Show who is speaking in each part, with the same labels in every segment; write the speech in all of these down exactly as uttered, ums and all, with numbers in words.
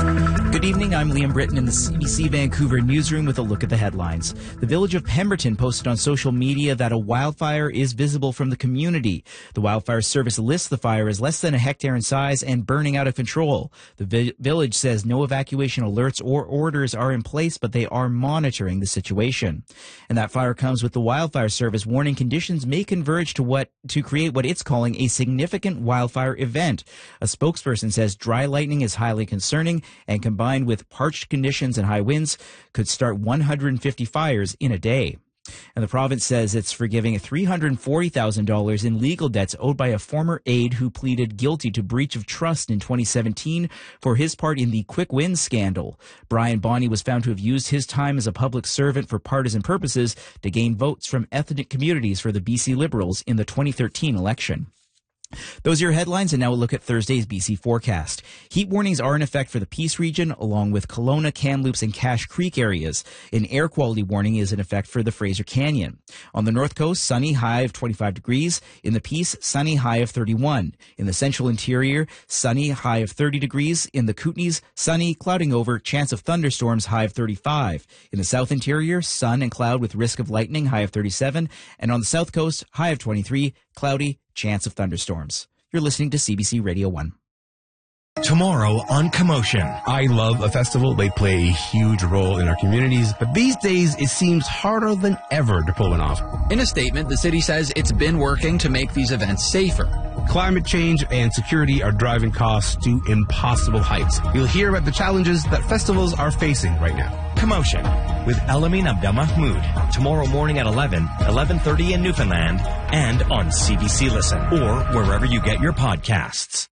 Speaker 1: Good evening, I'm Liam Britton in the C B C Vancouver newsroom with a look at the headlines. The village of Pemberton posted on social media that a wildfire is visible from the community. The wildfire service lists the fire as less than a hectare in size and burning out of control. The vi- village says no evacuation alerts or orders are in place, but they are monitoring the situation. And that fire comes with the wildfire service warning conditions may converge to what to create what it's calling a significant wildfire event. A spokesperson says dry lightning is highly concerning and combined with parched conditions and high winds could start one hundred fifty fires in a day. And the province says it's forgiving three hundred forty thousand dollars in legal debts owed by a former aide who pleaded guilty to breach of trust in twenty seventeen for his part in the Quick Wins scandal. Brian Bonney was found to have used his time as a public servant for partisan purposes to gain votes from ethnic communities for the B C Liberals in the twenty thirteen election. Those are your headlines, and now we'll look at Thursday's B C forecast. Heat warnings are in effect for the Peace region, along with Kelowna, Kamloops, and Cache Creek areas. An air quality warning is in effect for the Fraser Canyon. On the north coast, sunny, high of twenty-five degrees. In the Peace, sunny, high of thirty-one. In the central interior, sunny, high of thirty degrees. In the Kootenays, sunny, clouding over, chance of thunderstorms, high of thirty-five. In the south interior, sun and cloud with risk of lightning, high of thirty-seven. And on the south coast, high of twenty-three, cloudy, chance of thunderstorms. You're listening to C B C Radio one.
Speaker 2: Tomorrow on Commotion.
Speaker 3: I love a festival. They play a huge role in our communities, but these days it seems harder than ever to pull one off.
Speaker 4: In a statement, the city says it's been working to make these events safer.
Speaker 3: Climate change and security are driving costs to impossible heights. You'll hear about the challenges that festivals are facing right now.
Speaker 2: Commotion with Elamin Abdelmahmoud. Tomorrow morning at eleven, eleven thirty in Newfoundland, and on C B C Listen or wherever you get your podcasts.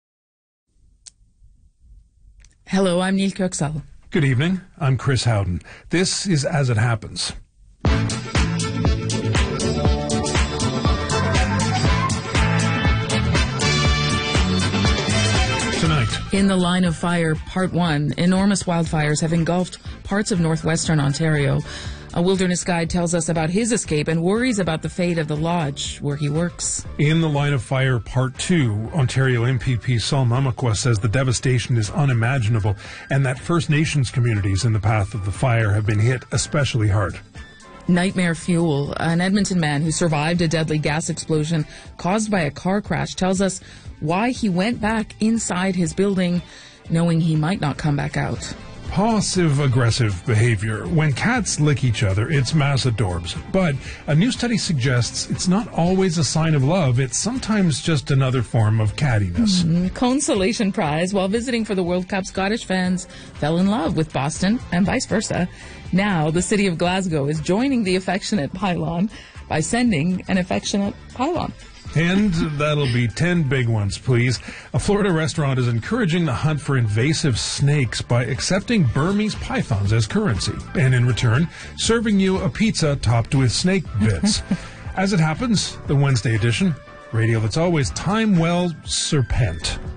Speaker 5: Hello, I'm Neil Kirksall.
Speaker 6: Good evening. I'm Chris Howden. This is As It Happens. Tonight.
Speaker 5: In the Line of Fire, Part one, enormous wildfires have engulfed parts of northwestern Ontario. A wilderness guide tells us about his escape and worries about the fate of the lodge where he works.
Speaker 6: In the Line of Fire, Part two, Ontario M P P Sol Mamakwa says the devastation is unimaginable and that First Nations communities in the path of the fire have been hit especially hard.
Speaker 5: Nightmare fuel. An Edmonton man who survived a deadly gas explosion caused by a car crash tells us why he went back inside his building knowing he might not come back out.
Speaker 6: Passive-aggressive behavior. When cats lick each other, it's mass adorbs. But a new study suggests it's not always a sign of love. It's sometimes just another form of cattiness.
Speaker 5: Mm, consolation prize. While visiting for the World Cup, Scottish fans fell in love with Boston and vice versa. Now, the city of Glasgow is joining the affectionate pylon by sending an affectionate pylon.
Speaker 6: And that'll be ten big ones, please. A Florida restaurant is encouraging the hunt for invasive snakes by accepting Burmese pythons as currency, and in return, serving you a pizza topped with snake bits. As it happens, the Wednesday edition, radio that's always time well serpent.